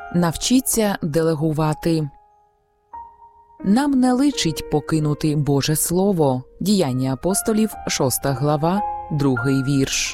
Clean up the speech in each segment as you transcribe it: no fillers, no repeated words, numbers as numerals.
Навчіться делегувати. Нам не личить покинути Боже Слово. Діяння апостолів, 6 глава, 2 вірш.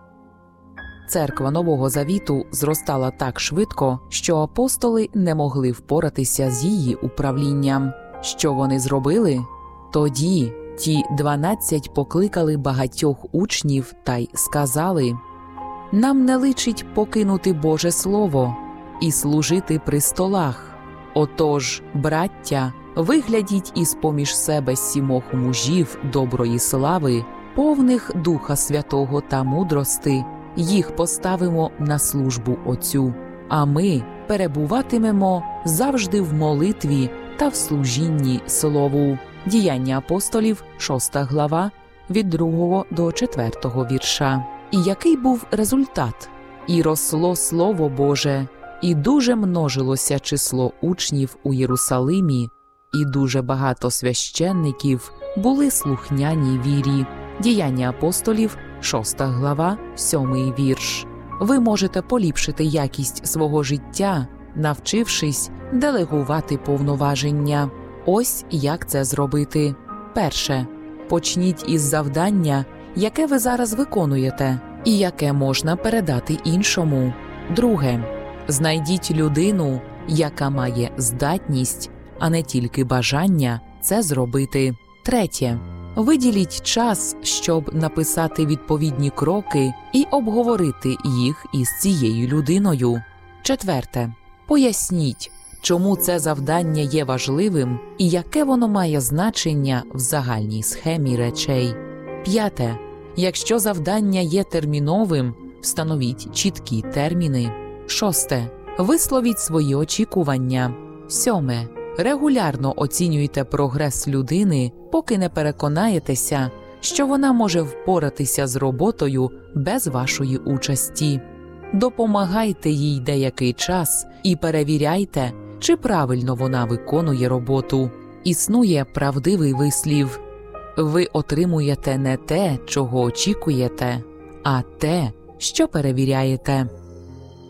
Церква Нового Завіту зростала так швидко, що апостоли не могли впоратися з її управлінням. Що вони зробили? Тоді ті 12 покликали багатьох учнів та й сказали: «Нам не личить покинути Боже Слово і служити при столах. Отож, браття, виглядіть із-поміж себе 7 мужів доброї слави, повних Духа Святого та мудрости, їх поставимо на службу Отцю, а ми перебуватимемо завжди в молитві та в служінні Слову». Діяння апостолів, 6 глава, від 2 до 4 вірша. І який був результат? «І росло Слово Боже, і дуже множилося число учнів у Єрусалимі, і дуже багато священників були слухняні вірі». Діяння апостолів, 6 глава, 7 вірш. Ви можете поліпшити якість свого життя, навчившись делегувати повноваження. Ось як це зробити. Перше. Почніть із завдання, яке ви зараз виконуєте, і яке можна передати іншому. Друге. Знайдіть людину, яка має здатність, а не тільки бажання це зробити. Третє. Виділіть час, щоб написати відповідні кроки і обговорити їх із цією людиною. Четверте. Поясніть, чому це завдання є важливим і яке воно має значення в загальній схемі речей. П'яте. Якщо завдання є терміновим, встановіть чіткі терміни. Шосте. Висловіть свої очікування. Сьоме. Регулярно оцінюйте прогрес людини, поки не переконаєтеся, що вона може впоратися з роботою без вашої участі. Допомагайте їй деякий час і перевіряйте, чи правильно вона виконує роботу. Існує правдивий вислів: ви отримуєте не те, чого очікуєте, а те, що перевіряєте.